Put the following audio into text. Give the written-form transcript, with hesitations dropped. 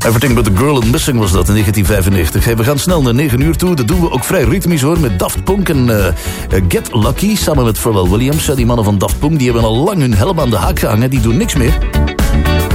Everything But The Girl and Missing was dat in 1995. Hey, we gaan snel naar 9 uur toe. Dat doen we ook vrij ritmisch hoor. Met Daft Punk en Get Lucky. Samen met Pharrell Williams. Die mannen van Daft Punk die hebben al lang hun helm aan de haak gehangen. Die doen niks meer.